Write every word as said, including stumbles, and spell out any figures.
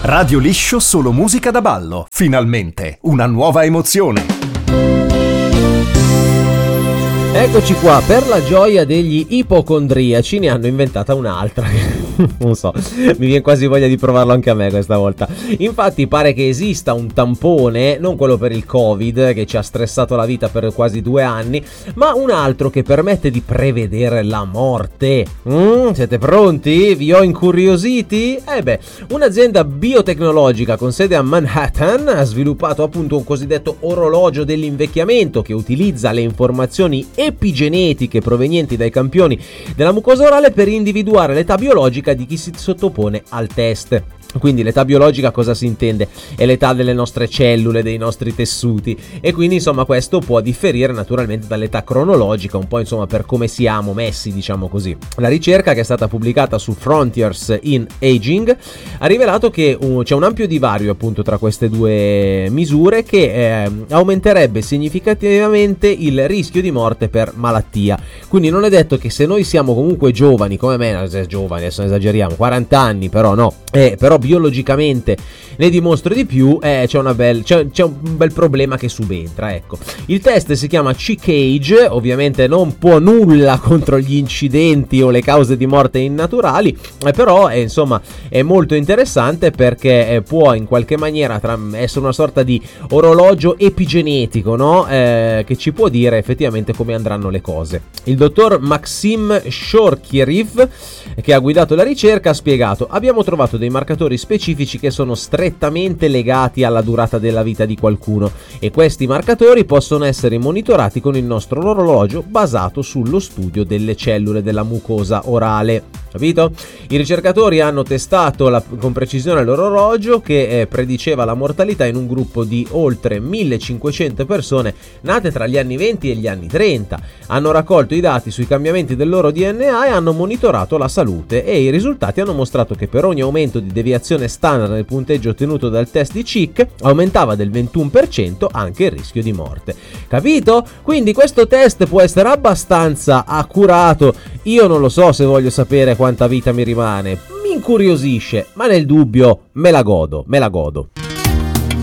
Radio Liscio, solo musica da ballo. Finalmente una nuova emozione. Eccoci qua, per la gioia degli ipocondriaci ne hanno inventata un'altra. Non so, mi viene quasi voglia di provarlo anche a me questa volta. Infatti pare che esista un tampone, non quello per il Covid che ci ha stressato la vita per quasi due anni, ma un altro che permette di prevedere la morte. Mm, siete pronti? Vi ho incuriositi? Eh beh, un'azienda biotecnologica con sede a Manhattan ha sviluppato appunto un cosiddetto orologio dell'invecchiamento che utilizza le informazioni epigenetiche provenienti dai campioni della mucosa orale per individuare l'età biologica di chi si sottopone al test. Quindi l'età biologica cosa si intende? È l'età delle nostre cellule, dei nostri tessuti, e quindi insomma questo può differire naturalmente dall'età cronologica, un po' insomma per come siamo messi, diciamo così. La ricerca, che è stata pubblicata su Frontiers in Aging, ha rivelato che uh, c'è un ampio divario appunto tra queste due misure che eh, aumenterebbe significativamente il rischio di morte per malattia. Quindi non è detto che se noi siamo comunque giovani come me, giovani adesso esageriamo, quaranta anni però no, eh, però biologicamente ne dimostro di più, eh, c'è, una bel, c'è, c'è un bel problema che subentra, ecco. Il test si chiama C-Cage, ovviamente non può nulla contro gli incidenti o le cause di morte innaturali, eh, però eh, insomma è molto interessante perché eh, può in qualche maniera tra, essere una sorta di orologio epigenetico, no? Eh, che ci può dire effettivamente come andranno le cose. Il dottor Maxim Shorkiev, che ha guidato la ricerca, ha spiegato: abbiamo trovato dei marcatori specifici che sono strettamente legati alla durata della vita di qualcuno e questi marcatori possono essere monitorati con il nostro orologio basato sullo studio delle cellule della mucosa orale. Capito? I ricercatori hanno testato la, con precisione l'orologio che eh, prediceva la mortalità in un gruppo di oltre millecinquecento persone nate tra gli anni venti e gli anni trenta. Hanno raccolto i dati sui cambiamenti del loro D N A e hanno monitorato la salute, e i risultati hanno mostrato che per ogni aumento di deviazione standard nel punteggio ottenuto dal test di C I C aumentava del ventuno per cento anche il rischio di morte. Capito? Quindi questo test può essere abbastanza accurato. Io non lo so se voglio sapere quanta vita mi rimane, mi incuriosisce, ma nel dubbio me la godo, me la godo.